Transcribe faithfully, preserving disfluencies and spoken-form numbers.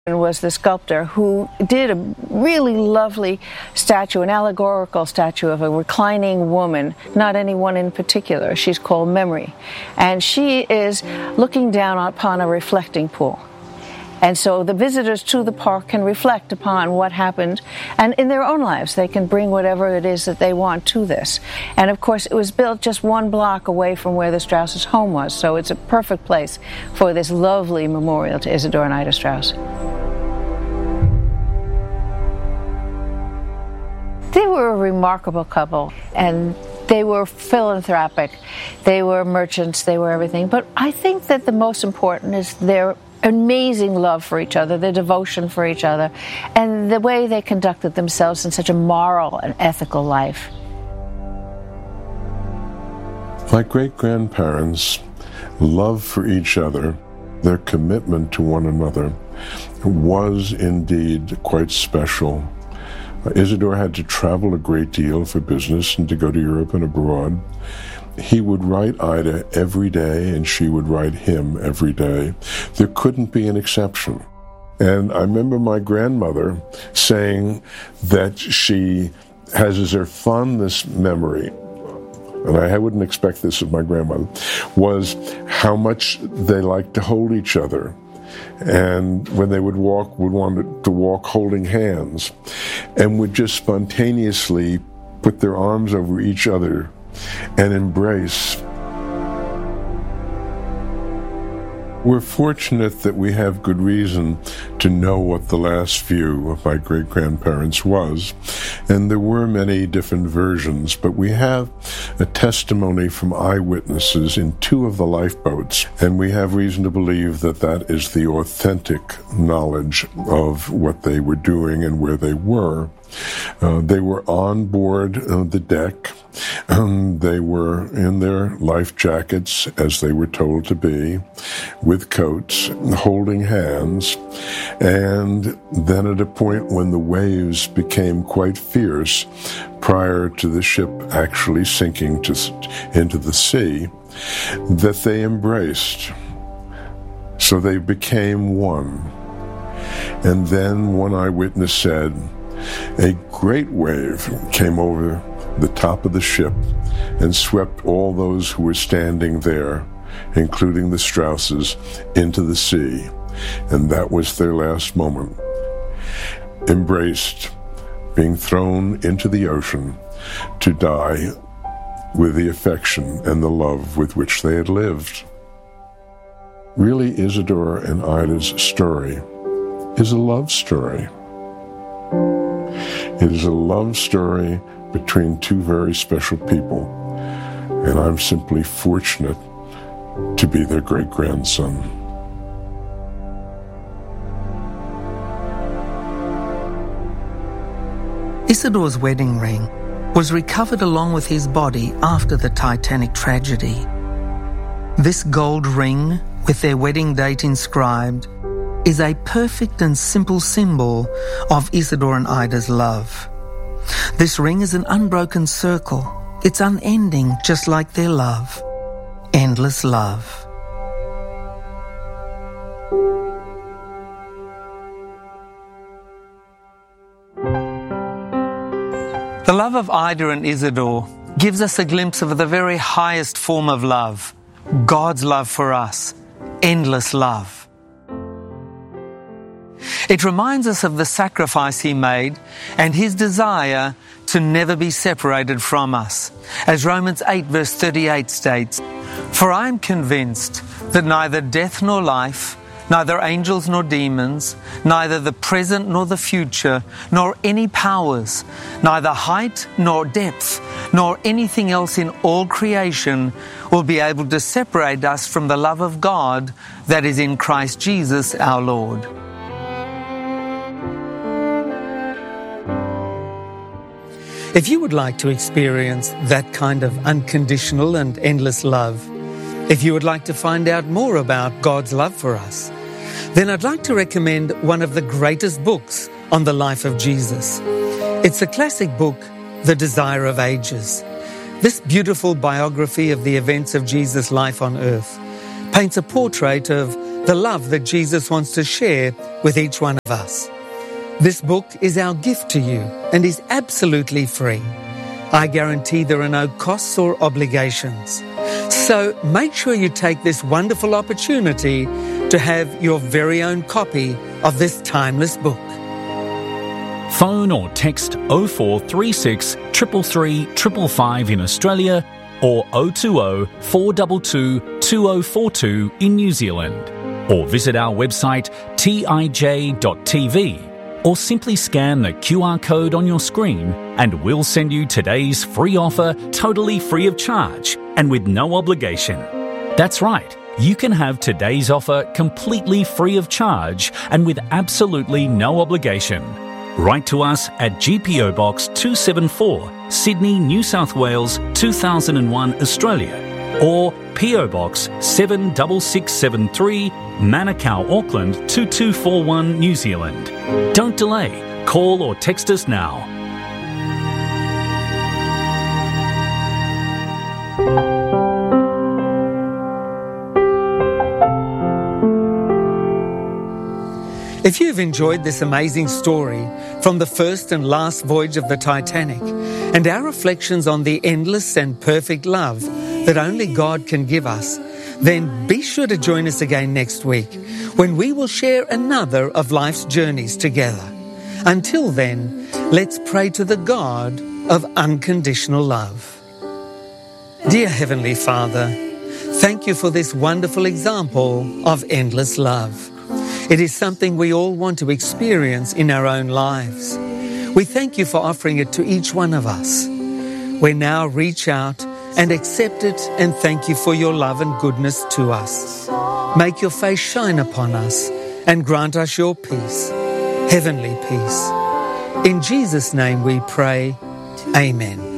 was the sculptor who did a really lovely statue, an allegorical statue of a reclining woman, not any one in particular. She's called Memory. And she is looking down upon a reflecting pool. And so the visitors to the park can reflect upon what happened, and in their own lives they can bring whatever it is that they want to this. And of course it was built just one block away from where the Strauss's home was, so it's a perfect place for this lovely memorial to Isidor and Ida Strauss. They were a remarkable couple, and they were philanthropic, they were merchants, they were everything. But I think that the most important is their amazing love for each other, their devotion for each other, and the way they conducted themselves in such a moral and ethical life. My great-grandparents' love for each other, their commitment to one another, was indeed quite special. Isidor had to travel a great deal for business and to go to Europe and abroad. He would write Ida every day, and she would write him every day. There couldn't be an exception. And I remember my grandmother saying that she has as her fondest memory, and I wouldn't expect this of my grandmother, was how much they liked to hold each other. And when they would walk, would want to walk holding hands, and would just spontaneously put their arms over each other and embrace. We're fortunate that we have good reason to know what the last view of my great-grandparents was, and there were many different versions, but we have a testimony from eyewitnesses in two of the lifeboats, and we have reason to believe that that is the authentic knowledge of what they were doing and where they were. Uh, they were on board uh, the deck. Um, they were in their life jackets, as they were told to be, with coats, holding hands. And then at a point when the waves became quite fierce, prior to the ship actually sinking to, into the sea, that they embraced. So they became one. And then one eyewitness said, a great wave came over the top of the ship and swept all those who were standing there, including the Strausses, into the sea. And that was their last moment. Embraced, being thrown into the ocean to die with the affection and the love with which they had lived. Really, Isidor and Ida's story is a love story. It is a love story between two very special people, and I'm simply fortunate to be their great-grandson. Isidor's wedding ring was recovered along with his body after the Titanic tragedy. This gold ring, with their wedding date inscribed, is a perfect and simple symbol of Isidor and Ida's love. This ring is an unbroken circle. It's unending, just like their love. Endless love. The love of Ida and Isidor gives us a glimpse of the very highest form of love, God's love for us, endless love. It reminds us of the sacrifice He made and His desire to never be separated from us. As Romans eight verse thirty-eight states, "For I am convinced that neither death nor life, neither angels nor demons, neither the present nor the future, nor any powers, neither height nor depth, nor anything else in all creation will be able to separate us from the love of God that is in Christ Jesus our Lord." If you would like to experience that kind of unconditional and endless love, if you would like to find out more about God's love for us, then I'd like to recommend one of the greatest books on the life of Jesus. It's the classic book, The Desire of Ages. This beautiful biography of the events of Jesus' life on earth paints a portrait of the love that Jesus wants to share with each one of us. This book is our gift to you and is absolutely free. I guarantee there are no costs or obligations. So make sure you take this wonderful opportunity to have your very own copy of this timeless book. Phone or text oh four three six, three three three, five five five in Australia or oh two oh, four two two, two oh four two in New Zealand. Or visit our website t i j dot t v or simply scan the Q R code on your screen and we'll send you today's free offer totally free of charge and with no obligation. That's right, you can have today's offer completely free of charge and with absolutely no obligation. Write to us at G P O Box two seven four, Sydney, New South Wales, two thousand one, Australia, or P O Box seven six six seven three, Manukau, Auckland two two four one, New Zealand. Don't delay. Call or text us now. If you've enjoyed this amazing story from the first and last voyage of the Titanic and our reflections on the endless and perfect love that only God can give us, then be sure to join us again next week when we will share another of life's journeys together. Until then, let's pray to the God of unconditional love. Dear Heavenly Father, thank you for this wonderful example of endless love. It is something we all want to experience in our own lives. We thank you for offering it to each one of us. We now reach out and accept it and thank you for your love and goodness to us. Make your face shine upon us and grant us your peace, heavenly peace. In Jesus' name we pray, Amen.